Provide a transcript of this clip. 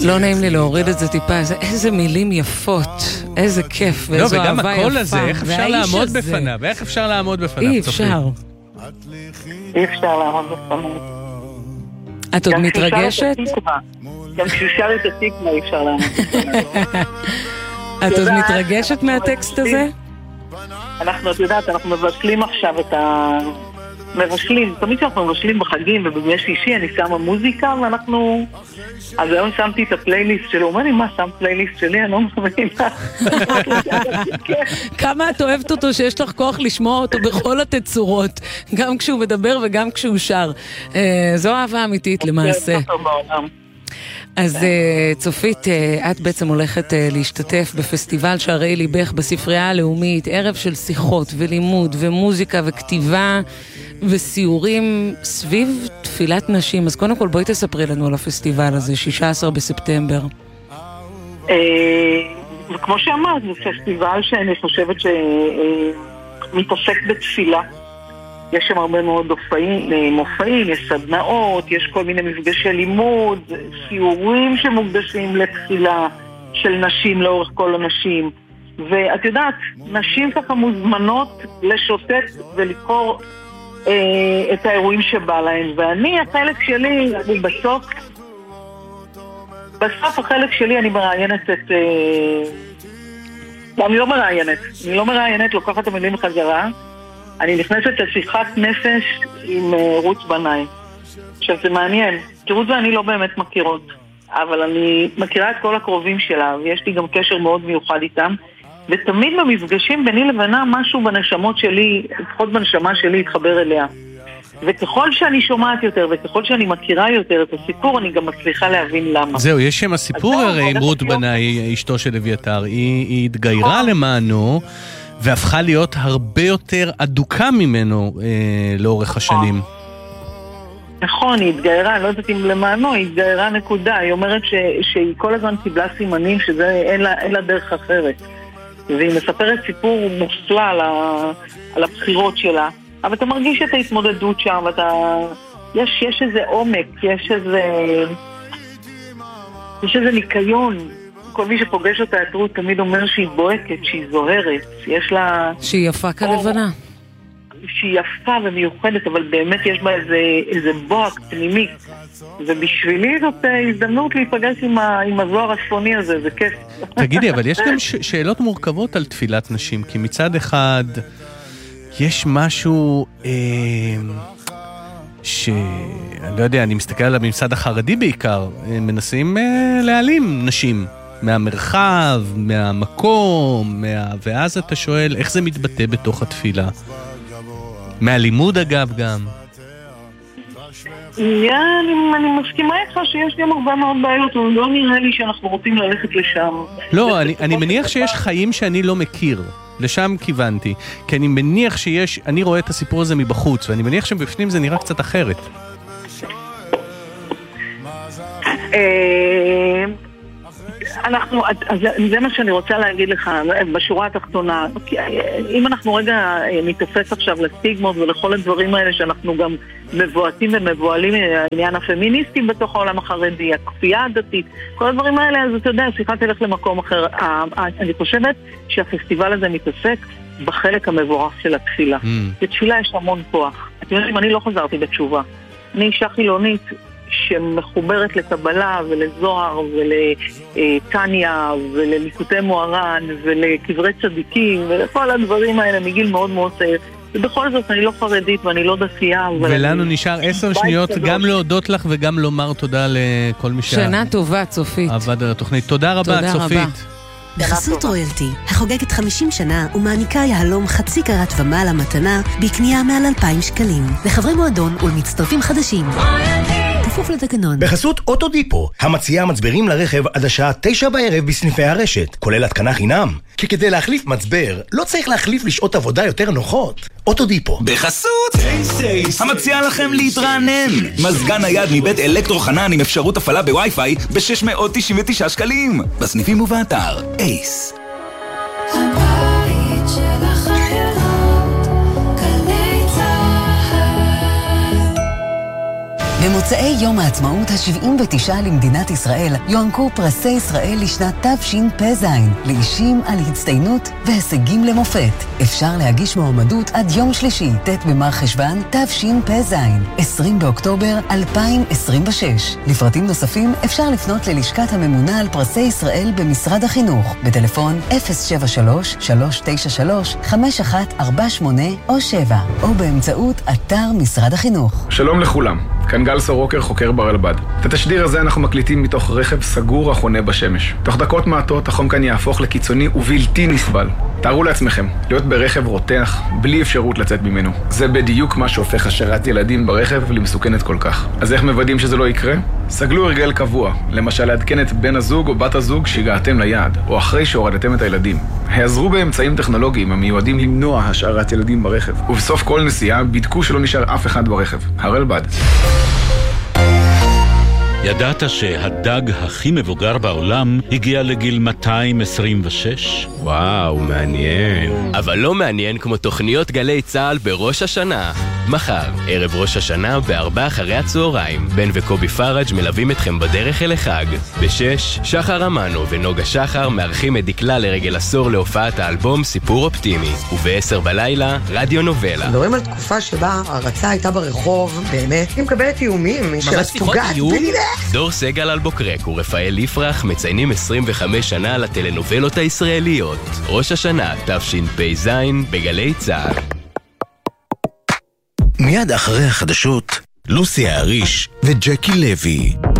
לא נעים לי להוריד את זה טיפה, איזה מילים יפות, איזה כיף, ואיזו אהבה יפה. וגם הקול הזה, איך אפשר לעמוד בפניו? איך אפשר לעמוד בפניו? אי אפשר. אי אפשר לעמוד בפניו. את עוד מתרגשת? גם כשהוא שר את התקווה אי אפשר לעמוד בפניו. את עוד מתרגשת מהטקסט הזה? אנחנו, את יודעת, אנחנו מבשלים עכשיו את מבשלים, תמיד שאנחנו מבשלים בחגים ובימי שישי אני שמה מוזיקה ואנחנו... אז היום שמתי את הפלייליסט שלו, הוא אומר לי, מה, שם פלייליסט שלי? אני לא מבינה. כמה את אוהבת אותו שיש לך כוח לשמוע אותו בכל התצורות, גם כשהוא מדבר וגם כשהוא שר. זו אהבה אמיתית למעשה. אז צופית, את בעצם הולכת להשתתף בפסטיבל שערי ליבך בספרייה הלאומית, ערב של שיחות ולימוד ומוזיקה וכתיבה וסיורים סביב תפילת נשים. אז קודם כל בואי תספרי לנו על הפסטיבל הזה, 16 בספטמבר. וכמו שאמרת, זה פסטיבל שאני חושבת שמתעסק בתפילה. יש שם הרבה מאוד מופעים, יש סדנאות, יש כל מיני מפגשי לימוד, סיורים שמוקדשים לתפילה של נשים לאורך כל הנשים. ואת יודעת, נשים ככה מוזמנות לשוטט ולקרוא את האירועים שבא להם. ואני, החלק שלי, בסוף החלק שלי אני מראיינת את... אני לא מראיינת, לוקחת את המילים בחזרה. אני נכנסת לשיחת נפש עם רות בנאי. עכשיו זה מעניין, כי רות ואני לא באמת מכירות, אבל אני מכירה את כל הקרובים שלה, ויש לי גם קשר מאוד מיוחד איתם, ותמיד במפגשים ביני לבינה משהו בנשמות שלי, לפחות בנשמה שלי, התחבר אליה. וככל שאני שומעת יותר, וככל שאני מכירה יותר את הסיפור, אני גם מצליחה להבין למה. זהו, יש שם הסיפור הרי עם רות בנאי, אשתו של אביתר, היא התגיירה למענו, והפכה להיות הרבה יותר אדוקה ממנו לאורך השנים. נכון, היא התגיירה, אני לא יודעת אם למענו, היא התגיירה נקודה. היא אומרת שהיא כל הזמן קיבלה סימנים שזה אין לה דרך אחרת. והיא מספרת סיפור מופלא על הבחירות שלה. אבל אתה מרגיש את ההתמודדות שם, יש איזה עומק, יש איזה ניקיון. כל מי שפוגש אותה את רות תמיד אומר שהיא בועקת, שהיא זוהרת, יש לה... שהיא יפה כלבנה. שהיא יפה ומיוחדת, אבל באמת יש בה איזה בועק פנימי. ובשבילי זאת הזדמנות להיפגש עם הזוהר הצפוני הזה, זה כיף. תגידי, אבל יש גם שאלות מורכבות על תפילת נשים, כי מצד אחד יש משהו... אני לא יודע, אני מסתכל על הממסד החרדי בעיקר, מנסים להעלים נשים מהמרחב, מהמקום, ואז אתה שואל איך זה מתבטא בתוך התפילה. מהלימוד אגב גם. אני מסכימה איתך שיש גם הרבה מאוד בעיות, אבל לא נראה לי שאנחנו רוצים ללכת לשם. לא, אני מניח שיש חיים שאני לא מכיר. לשם כיוונתי. כי אני מניח שיש, אני רואה את הסיפור הזה מבחוץ, ואני מניח שבפנים זה נראה קצת אחרת. זה מה שאני רוצה להגיד לך בשורה התחתונה. אם אנחנו רגע נתפס עכשיו לסטיגמות ולכל הדברים האלה שאנחנו גם מבועטים ומבועלים, העניין הפמיניסטי בתוך העולם החרדי, הכפייה הדתית, כל הדברים האלה, אז אתה יודע, שיחה תלך למקום אחר. אני חושבת שהפסטיבל הזה מתעסק בחלק המבורך של התפילה. בתפילה יש המון כוח. אתם יודעים, אני לא חזרתי בתשובה. אני אישה חילונית שמחוברת לקבלה ולזוהר ולטניה ולליקוטי מוהר"ן ולקברי צדיקים ולכל הדברים האלה מגיל מאוד מאוד צעיר. ובכל זאת אני לא חרדית ואני לא דתייה. ולנו נשאר 10 שניות גם להודות לך וגם לומר תודה לכל מי שנה טובה, צופית. עבד על התוכנית. תודה רבה, צופית. בחסות רויאלטי, החוגגת 50 שנה ומעניקה יהלום חצי קרת ומעלה מתנה בקנייה מעל 2,000 שקלים. לחברי מועדון ולמצטרפים חדשים. כפוף לתקנון. בחסות אוטודיפו, המציעה מצברים לרכב עד השעה 9 בערב בסניפי הרשת, כולל התקנה חינם. כי כדי להחליף מצבר, לא צריך להחליף לשעות עבודה יותר נוחות. אוטודיפו. בחסות אייס, המציעה לכם להתרענן. מזגן נייד מבית אלקטרו חנן עם אפשרות הפעלה בווי-פיי ב-699 שקלים. בסניפים ובאתר אייס. הבית של החיילות, גלי צהל. במוצאי יום העצמאות ה-79 למדינת ישראל יוענקו פרסי ישראל לשנת תשפ"ז לאישים על הצטיינות והישגים למופת. אפשר להגיש מועמדות עד יום שלישי, ט' במר חשוון תשפ"ז, 20 באוקטובר 2026. לפרטים נוספים אפשר לפנות ללשכת הממונה על פרסי ישראל במשרד החינוך בטלפון 073-393-5148 או 7 או באמצעות אתר משרד החינוך. שלום לכולם, כאן גל סורוקר, חוקר ברלב"ד. את התשדיר הזה אנחנו מקליטים מתוך רכב סגור החונה בשמש. תוך דקות מעטות החום כאן יהפוך לקיצוני ובלתי נסבל. תארו לעצמכם, להיות ברכב רותח בלי אפשרות לצאת ממנו. זה בדיוק מה שהופך השארת ילדים ברכב למסוכנת כל כך. אז איך מוודאים שזה לא יקרה? סגלו הרגל קבוע, למשל לעדכן את בן הזוג או בת הזוג שהגעתם ליעד, או אחרי שהורדתם את הילדים. העזרו באמצעים טכנולוגיים המיועדים למנוע השארת ילדים ברכב. ובסוף כל נסיעה בדקו שלא נשאר אף אחד ברכב. הרלב"ד. ידעת שהדג הכי מבוגר בעולם הגיע לגיל 226? וואו, מעניין. אבל לא מעניין כמו תוכניות גלי צהל בראש השנה. מחר, ערב ראש השנה, ב16:00, בן וקובי פרג' מלווים אתכם בדרך אל החג. ב6, שחר אמנו ונוגה שחר מארחים את דקלה לרגל עשור להופעת האלבום סיפור אופטימי. וב10 בלילה, רדיו נובלה. מדברים על תקופה שבה הרצה הייתה ברחוב, באמת, היא מקבלת איומים של הספוגת. דור סגל אלבוקרק ורפאל יפרח מציינים 25 שנה לטלנובלות הישראליות. ראש השנה, תשפ"ז, בגלי צהל. מיד אחרי החדשות, לוסי האריש וג'קי לוי.